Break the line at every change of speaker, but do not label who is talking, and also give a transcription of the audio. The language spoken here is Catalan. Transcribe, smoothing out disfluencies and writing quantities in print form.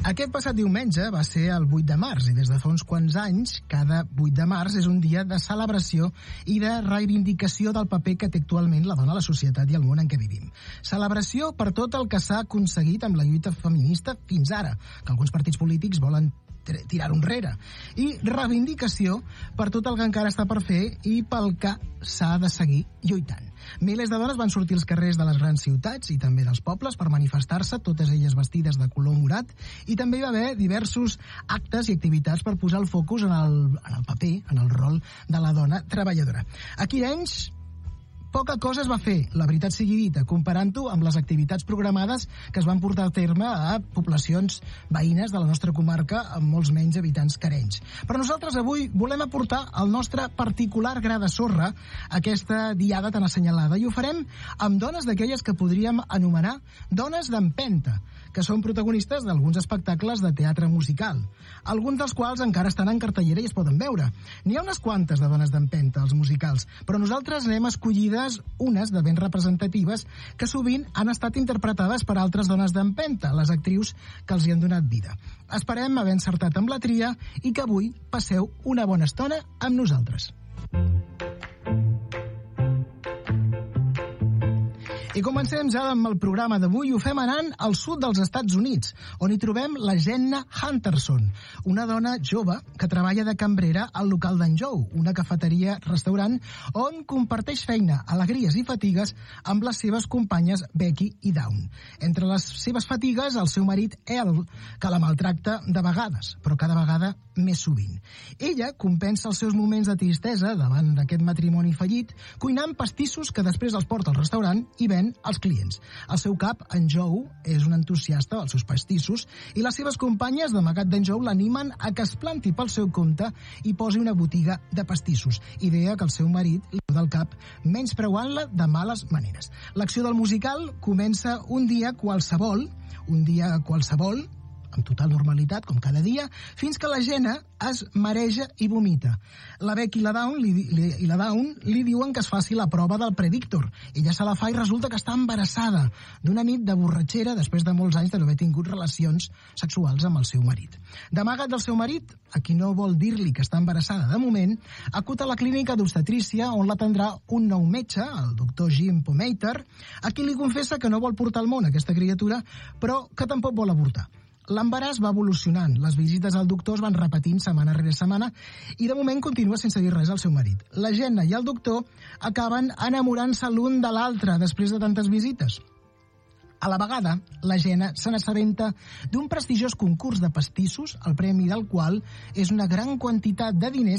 Aquest passat diumenge va ser el 8 de març i des de fa uns quants anys, cada 8 de març és un dia de celebració i de reivindicació del paper que té actualment la dona a la societat i al món en què vivim. Celebració per tot el que s'ha aconseguit amb la lluita feminista fins ara, que alguns partits polítics volen tirar-ho enrere, i reivindicació per tot el que encara està per fer i pel que s'ha de seguir lluitant. Milers de dones van sortir als carrers de les grans ciutats i també dels pobles per manifestar-se, totes elles vestides de color morat, i també hi va haver diversos actes i activitats per posar el focus en el paper, en el rol de la dona treballadora. Aquí a Arenys, poca cosa es va fer, la veritat sigui dita, comparant-ho amb les activitats programades que es van portar a terme a poblacions veïnes de la nostra comarca amb molts menys habitants que Arenys. Però nosaltres avui volem aportar el nostre particular gra de sorra a aquesta diada tan assenyalada i ho farem amb dones d'aquelles que podríem anomenar dones d'empenta, que són protagonistes d'alguns espectacles de teatre musical, alguns dels quals encara estan en cartellera i es poden veure. N'hi ha unes quantes de dones d'empenta als musicals, però nosaltres n'hem escollides unes de ben representatives que sovint han estat interpretades per altres dones d'empenta, les actrius que els hi han donat vida. Esperem haver encertat amb la tria i que avui passeu una bona estona amb nosaltres. I comencem ja amb el programa d'avui. Ho fem anant al sud dels Estats Units, on hi trobem la Jenna Hunterson, una dona jove que treballa de cambrera al local d'en Joe, una cafeteria-restaurant on comparteix feina, alegries i fatigues amb les seves companyes Becky i Dawn. Entre les seves fatigues, el seu marit Earl, que la maltracta de vegades, però cada vegada més sovint. Ella compensa els seus moments de tristesa davant d'aquest matrimoni fallit cuinant pastissos que després els porta al restaurant i ven als clients. Al seu cap, en Joe és un entusiasta dels seus pastissos i les seves companyes d'amagat d'en Joe l'animen a que es planti pel seu compte i posi una botiga de pastissos, idea que el seu marit li del cap menyspreuant-la de males maneres. L'acció del musical comença un dia qualsevol, amb total normalitat, com cada dia, fins que la Jenna es mareja i vomita. La Becky i la Dawn li diuen que es faci la prova del predictor. Ella se la fa i resulta que està embarassada d'una nit de borratxera després de molts anys de no haver tingut relacions sexuals amb el seu marit. D'amagat del seu marit, a qui no vol dir-li que està embarassada de moment, acut a la clínica d'obstetrícia on l'atendrà un nou metge, el doctor Jim Pomater, a qui li confessa que no vol portar al món aquesta criatura, però que tampoc vol avortar. L'embaràs va evolucionant, les visites al doctor es van repetint setmana rere setmana i de moment continua sense dir res al seu marit. La Jenna i el doctor acaben enamorant-se l'un de l'altre després de tantes visites. A la vegada, la Jenna se n'assabenta d'un prestigiós concurs de pastissos, el premi del qual és una gran quantitat de diners